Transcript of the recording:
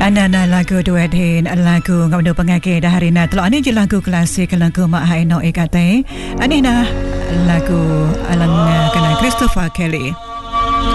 Anana lagu duet hin lagu ngau pengake dah hari na. Telok ani je lagu klasik lagu mak hai no ikate. Ani na lagu alang kana Christopher Kelly.